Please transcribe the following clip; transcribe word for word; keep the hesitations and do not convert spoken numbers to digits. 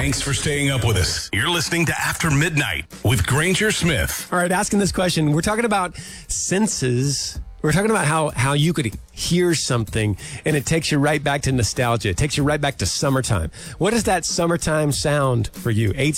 Thanks for staying up with us. You're listening to After Midnight with Granger Smith. All right, asking this question. We're talking about senses. We're talking about how, how you could hear something and it takes you right back to nostalgia. It takes you right back to summertime. What is that summertime sound for you? eight